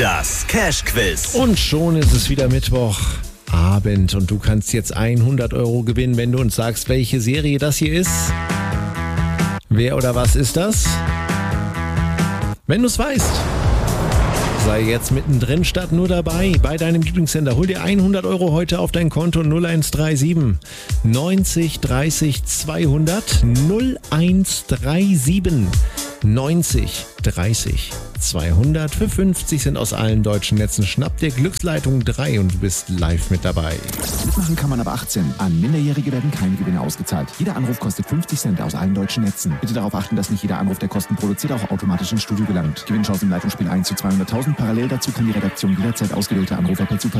Das Cash Quiz. Und schon ist es wieder Mittwochabend und du kannst jetzt 100 € gewinnen, wenn du uns sagst, welche Serie das hier ist. Wer oder was ist das? Wenn du es weißt, sei jetzt mittendrin statt nur dabei bei deinem Lieblingssender. Hol dir 100 € heute auf dein Konto 0137 90 30 200 0137 90 30 200. Für 50 sind aus allen deutschen Netzen. Schnapp dir Glücksleitung 3 und du bist live mit dabei. Mitmachen kann man ab 18. An Minderjährige werden keine Gewinne ausgezahlt. Jeder Anruf kostet 50 Cent aus allen deutschen Netzen. Bitte darauf achten, dass nicht jeder Anruf, der Kosten produziert, auch automatisch ins Studio gelangt. Gewinnchance im Leitungsspiel 1 zu 200.000. Parallel dazu kann die Redaktion jederzeit ausgewählte Anrufer per Zufall